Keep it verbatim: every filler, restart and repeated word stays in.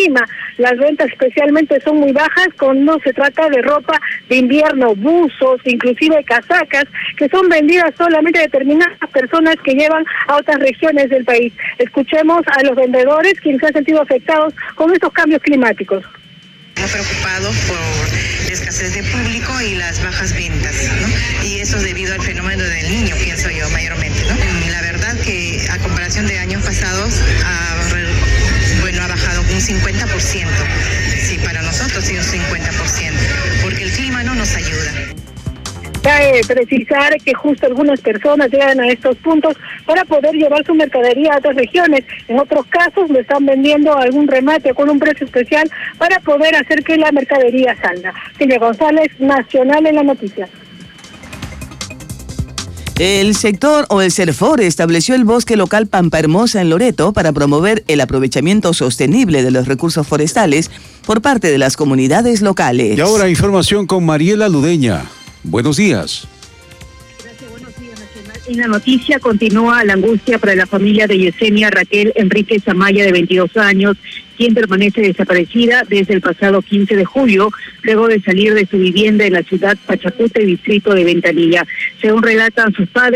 Lima. Las ventas especialmente son muy bajas cuando se trata de ropa de invierno, buzos, inclusive casacas, que son vendidas solamente a determinadas personas que llevan a otras regiones del país. Escuchemos a los vendedores quienes se han sentido afectados con estos cambios climáticos. Estamos preocupados por la escasez de público y las bajas ventas, ¿no? Y eso debido al fenómeno del Niño, pienso yo, mayormente, ¿no? La verdad que a comparación de años pasados, ha, bueno, ha bajado un cincuenta por ciento. Sí, para nosotros sí un cincuenta por ciento, porque el clima no nos ayuda. Cabe precisar que justo algunas personas llegan a estos puntos para poder llevar su mercadería a otras regiones. En otros casos lo están vendiendo a algún remate con un precio especial para poder hacer que la mercadería salga. Silvia González, Nacional en la Noticia. El sector o el CERFOR estableció el bosque local Pampa Hermosa en Loreto para promover el aprovechamiento sostenible de los recursos forestales por parte de las comunidades locales. Y ahora información con Mariela Ludeña. Buenos días. Gracias, buenos días, Nacional. En la noticia continúa la angustia para la familia de Yesenia Raquel Enríquez Amaya, de veintidós años, quien permanece desaparecida desde el pasado quince de julio, luego de salir de su vivienda en la ciudad Pachacute, distrito de Ventanilla. Según relatan sus padres,